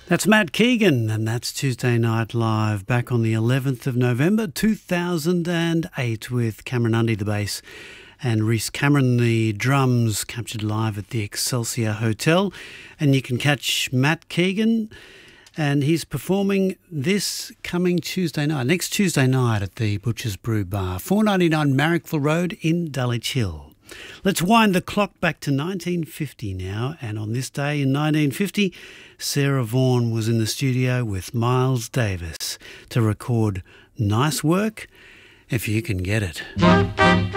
That's Matt Keegan, and that's Tuesday Night Live, back on the 11th of November 2008 with Cameron Undy, the bass, and Rhys Cameron, the drums, captured live at the Excelsior Hotel. And you can catch Matt Keegan, and he's performing this coming Tuesday night, next Tuesday night at the Butcher's Brew Bar, 499 Marrickville Road in Dulwich Hill. Let's wind the clock back to 1950 now, and on this day in 1950, Sarah Vaughan was in the studio with Miles Davis to record Nice Work, If You Can Get It.